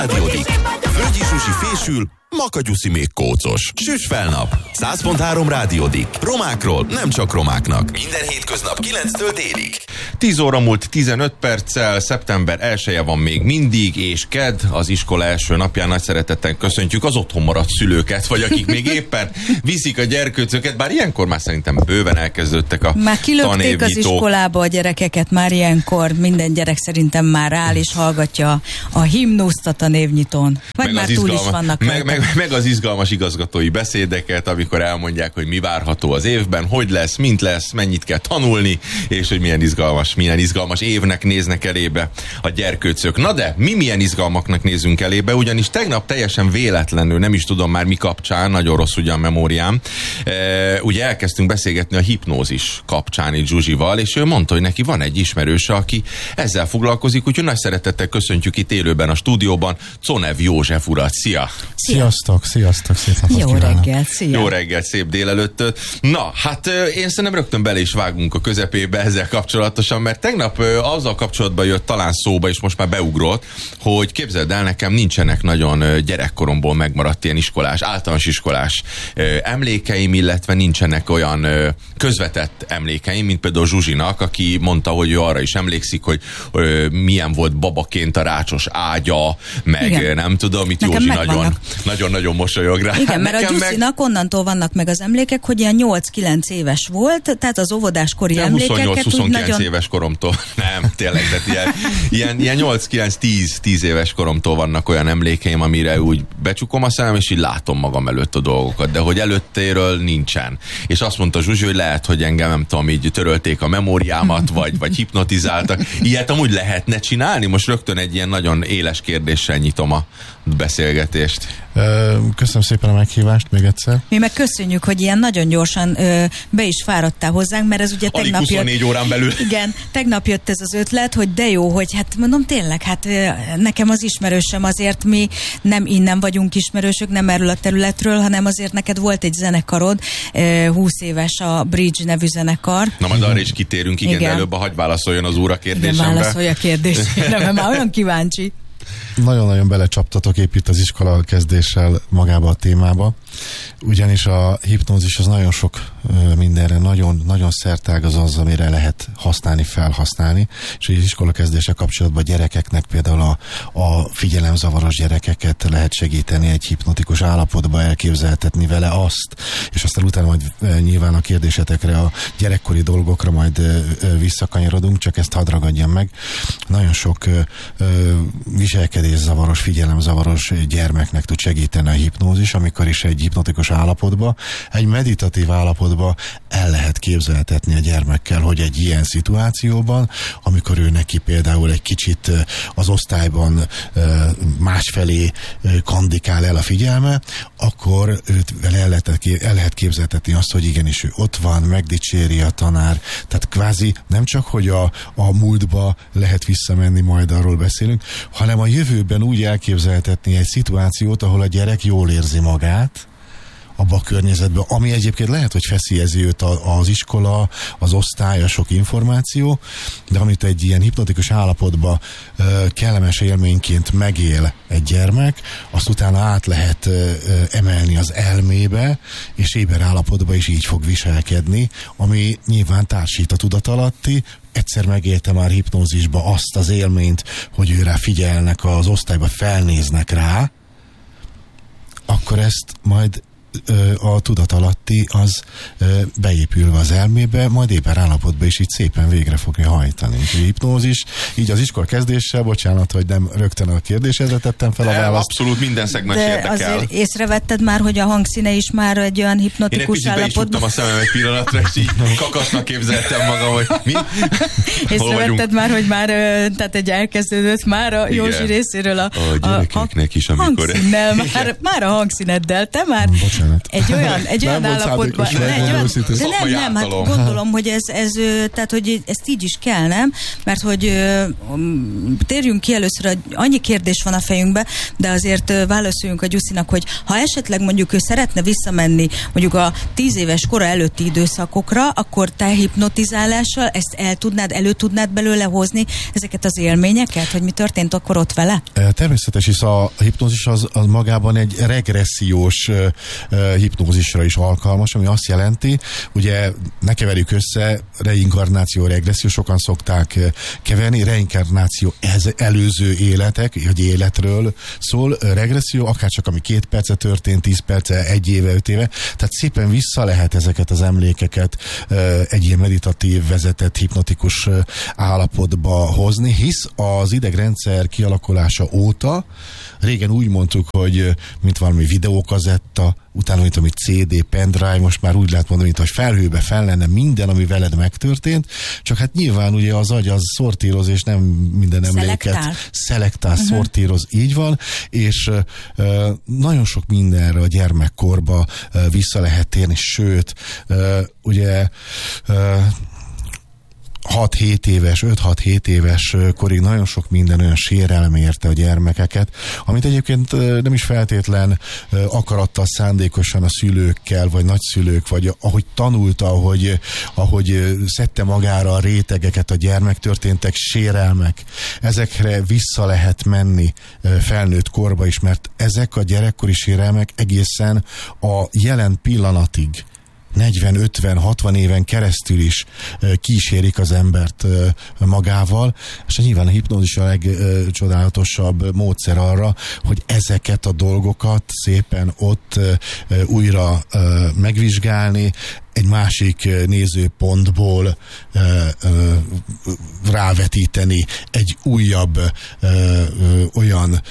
Rádiódik. Völgyi Zsuzsi fésül, Makagyuszi még kócos. Süss fel nap. 100.3 Rádiódik. Romákról nem csak romáknak. Minden hétköznap 9-től délig. 10 óra múlt 15 perccel, szeptember 1-e van még mindig, és kedd, az iskola első napján nagy szeretettel köszöntjük az otthon maradt szülőket, vagy akik még éppen viszik a gyerkőcöket, bár ilyenkor már szerintem bőven elkezdődtek a már kilökték az iskolába a gyerekeket, már ilyenkor minden gyerek szerintem már áll és hallgatja a himnuszt a tanévnyitón. Vagy meg már túl is vannak. Meg az izgalmas igazgatói beszédeket, amikor elmondják, hogy mi várható az évben, hogy lesz, mint lesz, mennyit kell tanulni, és hogy milyen izgalmas évnek néznek elébe a gyerkőcök. Na de, mi milyen izgalmaknak nézünk elébe, ugyanis tegnap teljesen véletlenül, nem is tudom már mi kapcsán, nagyon rossz ugyan memóriám, ugye elkezdtünk beszélgetni a hipnózis kapcsán itt Zsuzsival, és ő mondta, hogy neki van egy ismerőse, aki ezzel foglalkozik, úgyhogy nagy szeretettel köszöntjük itt élőben a stúdióban Conev József urat. Szia! Sziasztok, szép napot Jó reggelt, szia! Jó reggelt, szép délelőtt. Na, hát én szerintem rögtön bele is vágunk a közepébe ezzel kapcsolatosan, mert tegnap azzal kapcsolatban jött talán szóba, és most már beugrott, hogy képzeld el, nekem nincsenek nagyon gyerekkoromból megmaradt ilyen általános iskolás emlékeim, illetve nincsenek olyan közvetett emlékeim, mint például Zsuzsinak, aki mondta, hogy ő arra is emlékszik, hogy milyen volt babaként a rácsos ágya, meg igen. Nem tudom, itt nekem Józsi nagyon-nagyon mosolyog rá. Igen, mert a Gyuszinak onnantól vannak meg az emlékek, hogy ilyen 8-9 éves volt, tehát az óvodáskori emlékeket 28-29 nagyon... éves koromtól. Nem, tényleg, tehát ilyen 8-9-10 éves koromtól vannak olyan emlékeim, amire úgy becsukom a szemem, és így látom magam előtt a dolgokat, de hogy előttéről nincsen. És azt mondta Zsuzsi, hogy lehet, hogy engem, nem tudom, így törölték a memóriámat, vagy hipnotizáltak. Ilyet amúgy lehetne csinálni? Most rögtön egy ilyen nagyon éles kérdéssel nyitom a beszélgetést. Köszönöm szépen a meghívást még egyszer. Mi meg köszönjük, hogy ilyen nagyon gyorsan be is fáradtál hozzánk, mert ez ugye tegnap 24 órán belül. Igen, tegnap jött ez az ötlet, hogy de jó, hogy hát mondom tényleg, hát nekem az ismerősöm, azért mi nem innen vagyunk ismerősök, nem erről a területről, hanem azért neked volt egy zenekarod, 20 éves a Bridge nevű zenekar. Na majd arra is kitérünk, igen. De előbb hadd válaszoljon az úr a kérdésembe. Igen, válaszolj a kérdésére, mert már olyan kíváncsi. Nagyon-nagyon belecsaptatok épp itt az iskola kezdéssel magába a témába, ugyanis a hipnózis az nagyon sok mindenre, nagyon szertág az, amire lehet felhasználni, és az iskola kezdéssel kapcsolatban a gyerekeknek például a figyelemzavaros gyerekeket lehet segíteni egy hipnotikus állapotba, elképzeltetni vele azt, és aztán utána majd nyilván a kérdésetekre, a gyerekkori dolgokra majd visszakanyarodunk, csak ezt hadd ragadjam meg. Nagyon sok viselkedészavaros, figyelemzavaros gyermeknek tud segíteni a hipnózis, amikor is egy hipnotikus állapotba, egy meditatív állapotba el lehet képzeltetni a gyermekkel, hogy egy ilyen szituációban, amikor ő neki például egy kicsit az osztályban másfelé kandikál el a figyelme, akkor őt el lehet képzeltetni azt, hogy igenis ő ott van, megdicséri a tanár, tehát kvázi nem csak, hogy a múltba lehet visszamenni, majd arról beszélünk, hanem a jövőben úgy elképzeltetni egy szituációt, ahol a gyerek jól érzi magát abba a környezetben, ami egyébként lehet, hogy feszélyezi őt az iskola, az osztály, a sok információ, de amit egy ilyen hipnotikus állapotban kellemes élményként megél egy gyermek, azt utána át lehet emelni az elmébe, és éber állapotban is így fog viselkedni, ami nyilván társít a tudatalatti. Egyszer megélte már hipnózisba azt az élményt, hogy őre figyelnek az osztályba, felnéznek rá, akkor ezt majd a tudatalatti az beépülve az elmébe, majd éber állapotban is így szépen végre fogja hajtani. A hipnózis, így az iskola kezdéssel, bocsánat, hogy nem rögtön a kérdésedre tettem fel a választ. Abszolút minden szegmens érdekel. De azért észrevetted már, hogy a hangszíne is már egy olyan hipnotikus állapotban. Én egy picit be is a szemem egy pillanatra, és így kakasznak képzeltem magam, hogy mi? Észrevetted már, hogy már tehát egy elkezdődött már a Józsi részéről a gyerekeknek is, amikor... hangszínnel, már a hangszíneddel, te már egy olyan állapotban... Nem, hát gondolom, hogy ez tehát, hogy ezt így is kell, nem? Mert hogy térjünk ki először, annyi kérdés van a fejünkbe, de azért válaszoljunk a Gyuszinak, hogy ha esetleg mondjuk ő szeretne visszamenni mondjuk a 10 éves kora előtti időszakokra, akkor te hipnotizálással ezt elő tudnád belőle hozni ezeket az élményeket, hogy mi történt akkor ott vele? Természetes, hisz a hipnózis az magában egy regressziós hipnózisra is alkalmas, ami azt jelenti, ugye ne keverjük össze reinkarnáció, regresszió, sokan szokták keverni, reinkarnáció előző életek, vagy életről szól, regresszió, akárcsak ami 2 perce történt, 10 perce, 1 éve, 5 éve, tehát szépen vissza lehet ezeket az emlékeket egy ilyen meditatív, vezetett, hipnotikus állapotba hozni, hisz az idegrendszer kialakulása óta régen úgy mondtuk, hogy mint valami videókazetta, utána mint ami CD, pendrive, most már úgy lehet mondani, mint hogy felhőbe fel lenne minden, ami veled megtörtént, csak hát nyilván ugye az agy az szortíroz, és nem minden emléket szelektál, szortíroz, így van, és nagyon sok mindenre a gyermekkorba vissza lehet térni, sőt, ugye 6-7 éves, 5-6-7 éves korig nagyon sok minden olyan sérelem érte a gyermekeket, amit egyébként nem is feltétlen akarattal, szándékosan a szülőkkel, vagy nagyszülők, vagy ahogy tanulta, ahogy szedte magára a rétegeket a gyermek, történtek sérelmek. Ezekre vissza lehet menni felnőtt korba is, mert ezek a gyerekkori sérelmek egészen a jelen pillanatig 40-50-60 éven keresztül is kísérik az embert magával, és nyilván a hipnózis a legcsodálatosabb módszer arra, hogy ezeket a dolgokat szépen ott újra megvizsgálni, egy másik nézőpontból rávetíteni egy újabb olyan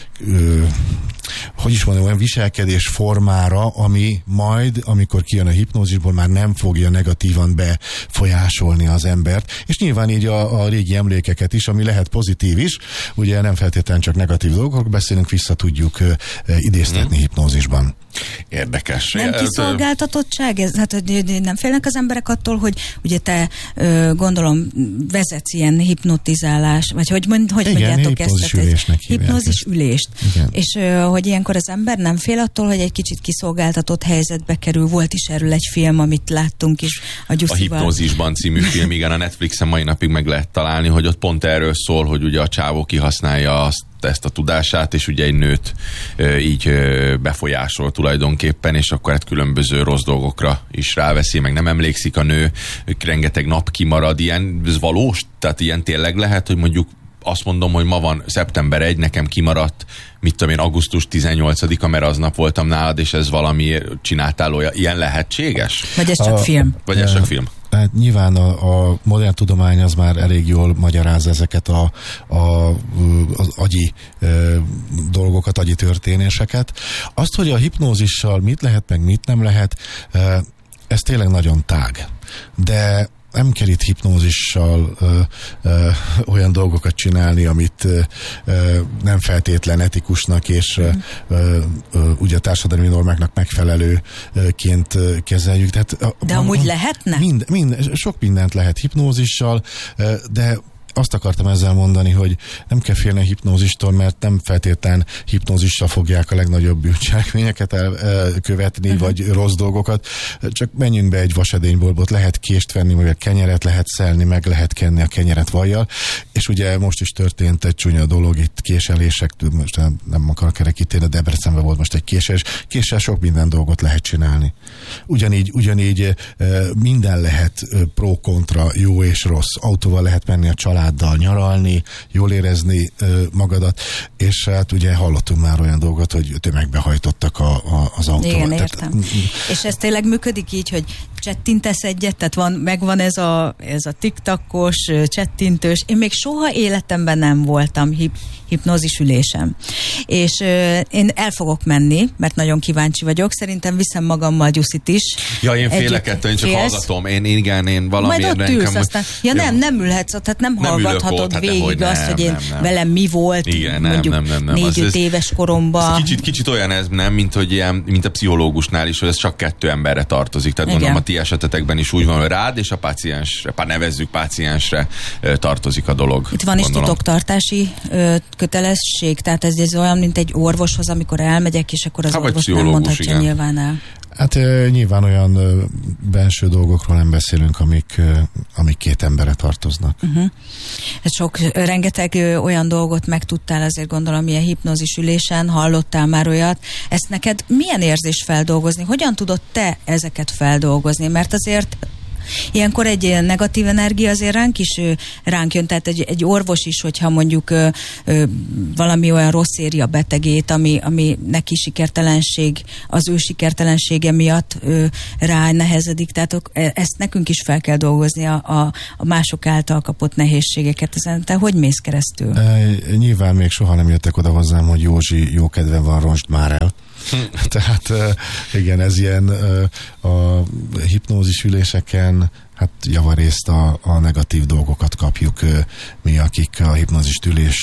hogy is mondom, olyan viselkedés formára, ami majd, amikor kijön a hipnózisból, már nem fogja negatívan befolyásolni az embert. És nyilván így a régi emlékeket is, ami lehet pozitív is, ugye nem feltétlenül csak negatív dolgokról beszélünk, vissza tudjuk idéztetni hipnózisban. Érdekes. Nem kiszolgáltatottság? Hát nem félnek az emberek attól, hogy ugye te gondolom vezetsz ilyen hipnotizálás, vagy hogy mondjátok ezt? Hipnózis ülést. Igen. És hogy ilyenkor az ember nem fél attól, hogy egy kicsit kiszolgáltatott helyzetbe kerül. Volt is erről egy film, amit láttunk is a Gyuszival. A Hipnózisban című film, igen, a Netflixen mai napig meg lehet találni, hogy ott pont erről szól, hogy ugye a csávó kihasználja ezt a tudását, és ugye egy nőt így befolyásol tulajdonképpen, és akkor hát különböző rossz dolgokra is ráveszi, meg nem emlékszik a nő, rengeteg nap kimarad, ilyen, ez valós? Tehát ilyen tényleg lehet, hogy mondjuk azt mondom, hogy ma van szeptember 1, nekem kimaradt, mit tudom én, augusztus 18-a, mert aznap voltam nálad, és ez valami csináltál olyan, ilyen lehetséges? Vagy ez csak film? Vagy ez csak film? Hát nyilván a modern tudomány az már elég jól magyarázza ezeket az agyi dolgokat, agyi történéseket. Azt, hogy a hipnózissal mit lehet, meg mit nem lehet, ez tényleg nagyon tág. De nem kell itt hipnózissal olyan dolgokat csinálni, amit nem feltétlen etikusnak és ugye a társadalmi normáknak megfelelőként kezeljük. Tehát de amúgy lehetne? Sok mindent lehet hipnózissal, de azt akartam ezzel mondani, hogy nem kell félni a hipnózistól, mert nem feltétlen hipnózissal fogják a legnagyobb bűncselekményeket elkövetni, vagy rossz dolgokat. Csak menjünk be egy vasedényboltba, lehet kést venni, vagy a kenyeret lehet szelni, meg lehet kenni a kenyeret vajjal, és ugye most is történt egy csúnya dolog, itt késelések, most nem akarok erre kitérni, de Debrecenben volt most egy késés. Késsel sok minden dolgot lehet csinálni. Ugyanígy minden lehet pro-kontra, jó és rossz. Autóval lehet menni a családdal nyaralni, jól érezni magadat, és hát ugye hallottunk már olyan dolgot, hogy tömegbe hajtottak az autóval. Igen, értem. És ez tényleg működik így, hogy csettintesz egyet, tehát megvan ez a TikTokos, csettintős. Én még soha életemben nem voltam hipnózis ülésem. És én el fogok menni, mert nagyon kíváncsi vagyok. Szerintem viszem magammal Gyuszit is. Ja, én félek ettől, én csak hallgatom. Én valamiért majd ott ülsz, aztán. Ja, nem ülhetsz ott, tehát nem hallgathatod végig azt, hogy én velem mi volt, igen, mondjuk 4-5 éves koromban. Kicsit olyan ez, nem, mint a pszichológusnál is, hogy ez csak 2 emberre tartozik. Tehát gondolom a ti esetetekben is úgy van, hogy rád és a páciensre, nevezzük páciensre tartozik a dolog. Itt van is titoktartási kötelesség, tehát ez olyan, mint egy orvoshoz, amikor elmegyek, és akkor az orvos nem mondhatja nyilván el. Hát nyilván olyan belső dolgokról nem beszélünk, amik 2 emberre tartoznak. Rengeteg olyan dolgot megtudtál, azért gondolom, ilyen hipnózis ülésen, hallottál már olyat. Ezt neked milyen érzés feldolgozni? Hogyan tudod te ezeket feldolgozni? Mert azért ilyenkor egy negatív energia azért ránk jön, tehát egy orvos is, hogyha mondjuk valami olyan rossz éri a betegét, ami neki sikertelenség, az ő sikertelensége miatt rá nehezedik, tehát ezt nekünk is fel kell dolgozni, a mások által kapott nehézségeket. Ezen te hogy mész keresztül? Nyilván még soha nem jöttek oda hozzám, hogy Józsi, jó kedven van, ronsd már el. Tehát igen, ez ilyen a hipnózis üléseken, hát javarészt a negatív dolgokat kapjuk mi, akik a hipnózis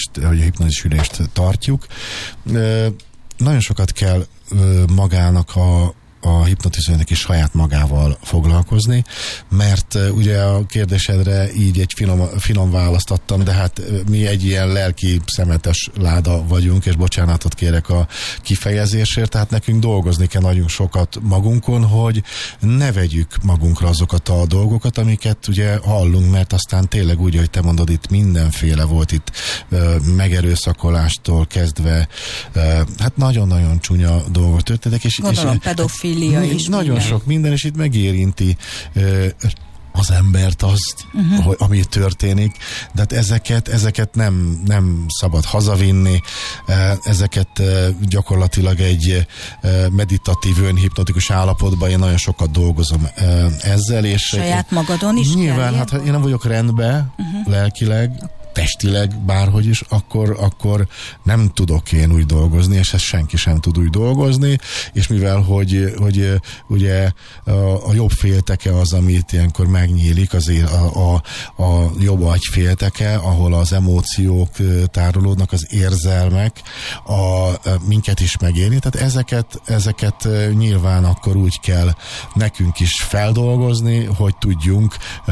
ülést tartjuk. Nagyon sokat kell magának a hipnotizőnek is saját magával foglalkozni, mert ugye a kérdésedre így egy finom választ adtam, de hát mi egy ilyen lelki szemetes láda vagyunk, és bocsánatot kérek a kifejezésért, tehát nekünk dolgozni kell nagyon sokat magunkon, hogy ne vegyük magunkra azokat a dolgokat, amiket ugye hallunk, mert aztán tényleg úgy, hogy te mondod, itt mindenféle volt itt megerőszakolástól kezdve, hát nagyon-nagyon csúnya dolgok történtek. Gondolom, pedofília is. Nagyon minden. sok minden, és itt megérinti az embert azt, hogy ami történik, de hát ezeket nem szabad hazavinni, ezeket gyakorlatilag egy meditatív, önhipnotikus állapotban én nagyon sokat dolgozom ezzel, és saját magadon is nyilván, hát ha én nem vagyok rendben lelkileg, testileg, bárhogy is, akkor nem tudok én úgy dolgozni, és ezt senki sem tud úgy dolgozni, és mivel, hogy ugye a jobb félteke az, amit ilyenkor megnyílik, azért a jobb agyfélteke, ahol az emóciók tárolódnak, az érzelmek, minket is megérni, tehát ezeket nyilván akkor úgy kell nekünk is feldolgozni, hogy tudjunk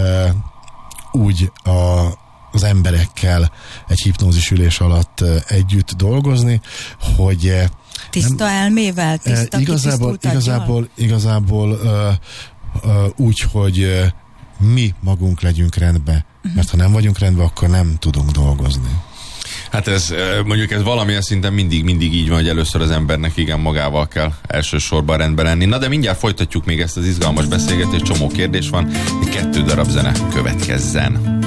úgy az emberekkel egy hipnózis ülés alatt együtt dolgozni, hogy tiszta elmével, tiszta igazából úgy, hogy mi magunk legyünk rendben, mert ha nem vagyunk rendben, akkor nem tudunk dolgozni. Hát ez valamilyen szinten mindig így van, hogy először az embernek igen magával kell elsősorban rendben lenni. Na de mindjárt folytatjuk még ezt az izgalmas beszélgetést, csomó kérdés van, 2 darab zene következzen.